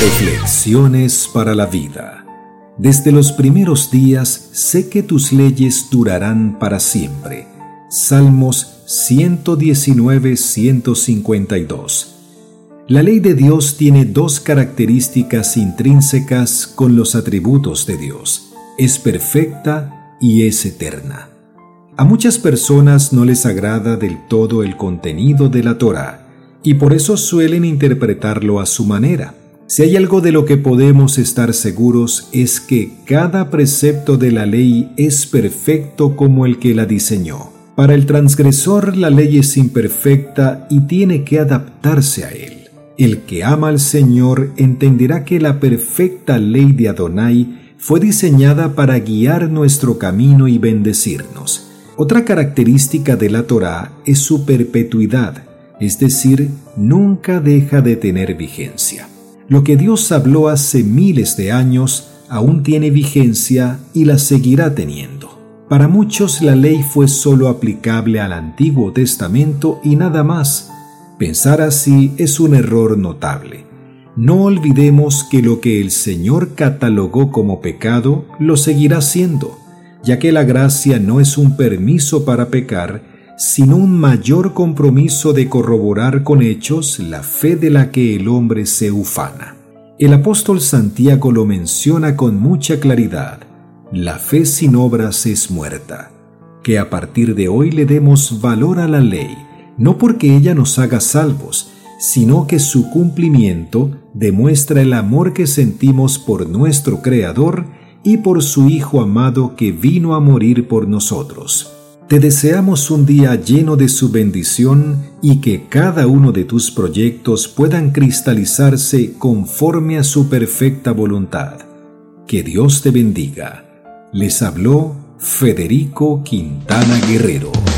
Reflexiones para la vida. Desde los primeros días sé que tus leyes durarán para siempre. Salmos 119, 152. La ley de Dios tiene dos características intrínsecas con los atributos de Dios: es perfecta y es eterna. A muchas personas no les agrada del todo el contenido de la Torá, y por eso suelen interpretarlo a su manera. Si hay algo de lo que podemos estar seguros es que cada precepto de la ley es perfecto como el que la diseñó. Para el transgresor la ley es imperfecta y tiene que adaptarse a él. El que ama al Señor entenderá que la perfecta ley de Adonai fue diseñada para guiar nuestro camino y bendecirnos. Otra característica de la Torá es su perpetuidad, es decir, nunca deja de tener vigencia. Lo que Dios habló hace miles de años aún tiene vigencia y la seguirá teniendo. Para muchos la ley fue solo aplicable al Antiguo Testamento y nada más. Pensar así es un error notable. No olvidemos que lo que el Señor catalogó como pecado lo seguirá siendo, ya que la gracia no es un permiso para pecar, sino un mayor compromiso de corroborar con hechos la fe de la que el hombre se ufana. El apóstol Santiago lo menciona con mucha claridad: la fe sin obras es muerta. Que a partir de hoy le demos valor a la ley, no porque ella nos haga salvos, sino que su cumplimiento demuestra el amor que sentimos por nuestro Creador y por su Hijo amado que vino a morir por nosotros. Te deseamos un día lleno de su bendición y que cada uno de tus proyectos puedan cristalizarse conforme a su perfecta voluntad. Que Dios te bendiga. Les habló Federico Quintana Guerrero.